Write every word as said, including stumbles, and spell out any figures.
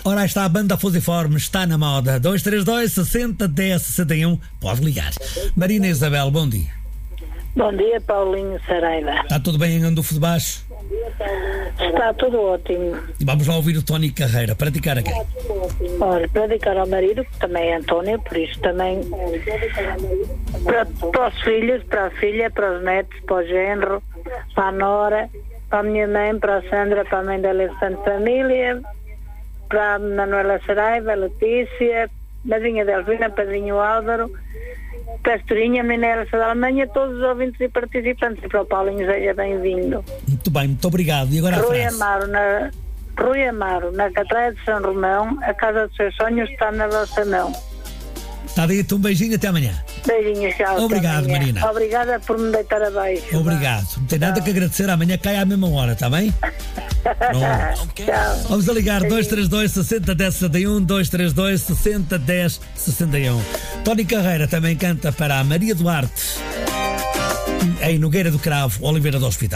Ora, está a banda Fusiforme, está na moda. dois três dois, sessenta, dez, sessenta e um. Pode ligar. Marina Isabel, bom dia. Bom dia, Paulinho Saraiva. Está tudo bem em Andufo de Baixo? Está tudo ótimo. Vamos lá ouvir o Tony Carreira. Praticar a quem? Olha, para dedicar ao marido, que também é António, por isso também para, para os filhos, para a filha, para os netos, para o genro, para a nora, para a minha mãe, para a Sandra, para a mãe da Alessandra Família, para a Manuela Saraiva, a Letícia, madrinha Delvina, padrinho Álvaro, Pastorinha, Minéria da Alemanha, todos os ouvintes e participantes. E para o Paulinho, seja bem-vindo. Muito bem, muito obrigado. E agora a Rui frase? Amaro, na, Rui Amaro, na Catraia de São Romão, a casa dos seus sonhos está na vossa mão. Está dito, um beijinho, até amanhã. Beijinhos, tchau. Obrigado, amanhã. Marina. Obrigada por me deitar abaixo. Obrigado. Não tem nada que agradecer, amanhã cai à mesma hora, está bem? Tchau. Vamos a ligar dois três dois, sessenta, dez, sessenta e um, dois três dois, sessenta, dez, sessenta e um. Tony Carreira também canta para a Maria Duarte, em Nogueira do Cravo, Oliveira do Hospital.